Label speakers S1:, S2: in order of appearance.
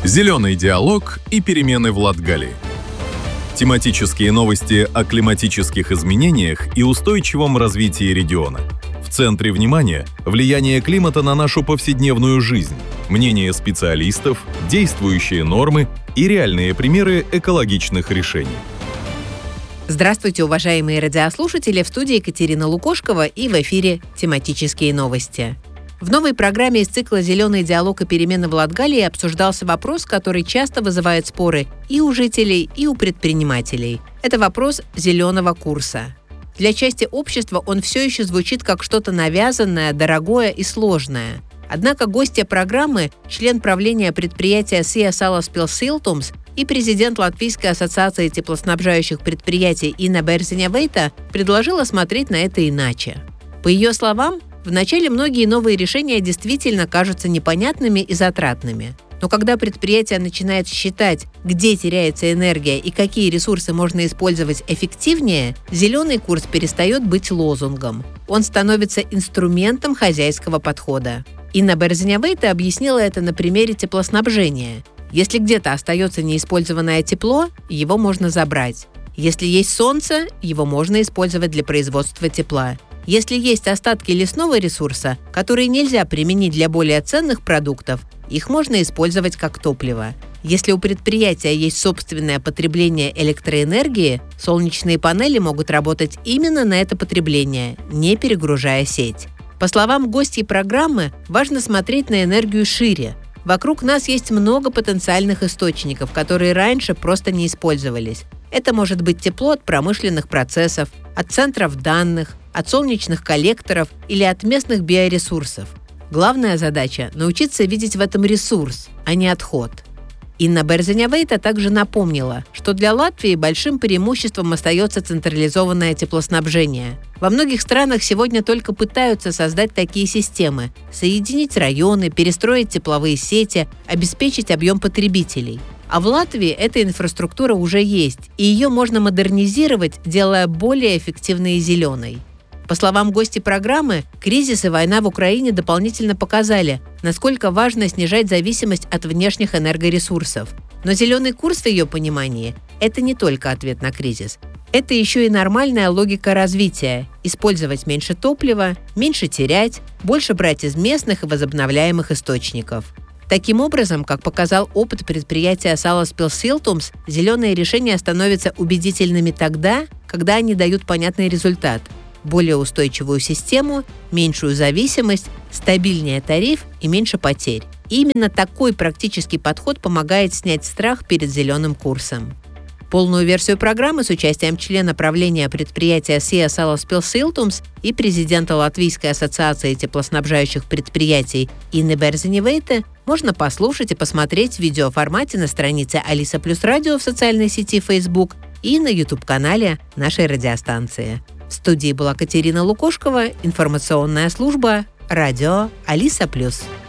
S1: Зеленый диалог и перемены в Латгалии. Тематические новости о климатических изменениях и устойчивом развитии региона. В центре внимания – влияние климата на нашу повседневную жизнь, мнения специалистов, действующие нормы и реальные примеры экологичных решений.
S2: Здравствуйте, уважаемые радиослушатели! В студии Екатерина Лукошкова и в эфире «Тематические новости». В новой программе из цикла «Зеленый диалог и перемены в Латгалии» обсуждался вопрос, который часто вызывает споры и у жителей, и у предпринимателей. Это вопрос зеленого курса. Для части общества он все еще звучит как что-то навязанное, дорогое и сложное. Однако гостья программы, член правления предприятия Sija Salas Pils Siltums и президент Латвийской ассоциации теплоснабжающих предприятий Инна Берзиņa-Veita предложила смотреть на это иначе. По ее словам, вначале многие новые решения действительно кажутся непонятными и затратными. Но когда предприятие начинает считать, где теряется энергия и какие ресурсы можно использовать эффективнее, зеленый курс перестает быть лозунгом. Он становится инструментом хозяйского подхода. Инна Берзиņa-Veita объяснила это на примере теплоснабжения. Если где-то остается неиспользованное тепло, его можно забрать. Если есть солнце, его можно использовать для производства тепла. Если есть остатки лесного ресурса, которые нельзя применить для более ценных продуктов, их можно использовать как топливо. Если у предприятия есть собственное потребление электроэнергии, солнечные панели могут работать именно на это потребление, не перегружая сеть. По словам гостей программы, важно смотреть на энергию шире. Вокруг нас есть много потенциальных источников, которые раньше просто не использовались. Это может быть тепло от промышленных процессов, от центров данных, от солнечных коллекторов или от местных биоресурсов. Главная задача – научиться видеть в этом ресурс, а не отход. Инна Берзиņa-Veita также напомнила, что для Латвии большим преимуществом остается централизованное теплоснабжение. Во многих странах сегодня только пытаются создать такие системы – соединить районы, перестроить тепловые сети, обеспечить объем потребителей. А в Латвии эта инфраструктура уже есть, и ее можно модернизировать, делая более эффективной и зеленой. По словам гостей программы, кризис и война в Украине дополнительно показали, насколько важно снижать зависимость от внешних энергоресурсов. Но зеленый курс, в ее понимании, это не только ответ на кризис. Это еще и нормальная логика развития – использовать меньше топлива, меньше терять, больше брать из местных и возобновляемых источников. Таким образом, как показал опыт предприятия Salas Pils Siltums, зеленые решения становятся убедительными тогда, когда они дают понятный результат – более устойчивую систему, меньшую зависимость, стабильнее тариф и меньше потерь. И именно такой практический подход помогает снять страх перед зеленым курсом. Полную версию программы с участием члена правления предприятия Sija Salas Pils Siltums и президента Латвийской ассоциации теплоснабжающих предприятий Инны Берзиņa-Veita можно послушать и посмотреть в видеоформате на странице Алиса Плюс Радио в социальной сети Facebook и на YouTube-канале нашей радиостанции. В студии была Екатерина Лукошкова, информационная служба «Радио Алиса Плюс».